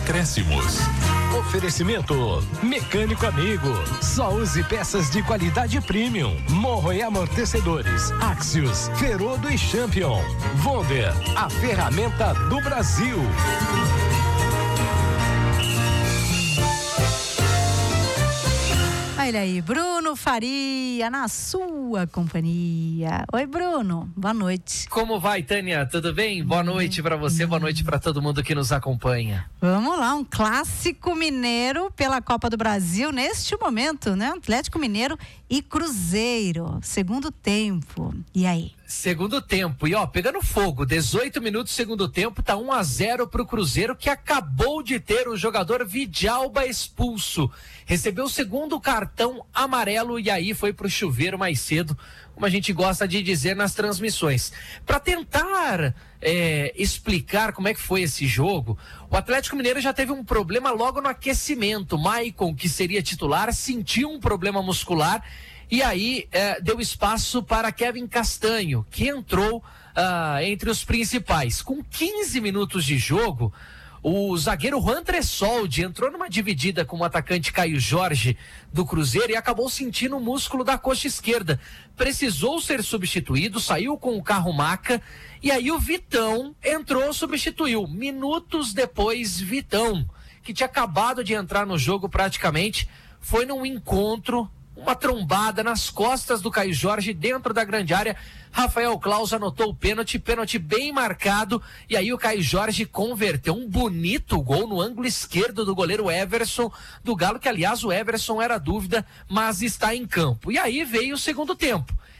acréscimos. Oferecimento Mecânico Amigo. Só use peças de qualidade premium. Morro e amortecedores. Axios, Ferodo e Champion. Wonder, a ferramenta do Brasil. Olha aí, Bruno Faria, na sua companhia. Oi, Bruno, boa noite. Como vai, Tânia? Tudo bem? Boa noite para você, boa noite para todo mundo que nos acompanha. Vamos lá, um clássico mineiro pela Copa do Brasil neste momento, né? Atlético Mineiro e Cruzeiro, segundo tempo. E aí? Segundo tempo, e pegando fogo, 18 minutos segundo tempo, tá 1-0 pro Cruzeiro, que acabou de ter o jogador Vidalba expulso. Recebeu o segundo cartão amarelo e aí foi pro chuveiro mais cedo, como a gente gosta de dizer nas transmissões. Para tentar explicar como é que foi esse jogo, o Atlético Mineiro já teve um problema logo no aquecimento. Maicon, que seria titular, sentiu um problema muscular e aí deu espaço para Kevin Castanho, que entrou entre os principais. Com 15 minutos de jogo, o zagueiro Juan Tressoldi entrou numa dividida com o atacante Caio Jorge do Cruzeiro e acabou sentindo o músculo da coxa esquerda. Precisou ser substituído, saiu com o carro maca e aí o Vitão entrou, substituiu. Minutos depois, Vitão, que tinha acabado de entrar no jogo praticamente, foi num encontro, uma trombada nas costas do Caio Jorge dentro da grande área. Rafael Claus anotou o pênalti bem marcado, e aí o Caio Jorge converteu um bonito gol no ângulo esquerdo do goleiro Everson do Galo, que aliás o Everson era dúvida, mas está em campo. E aí veio o segundo tempo.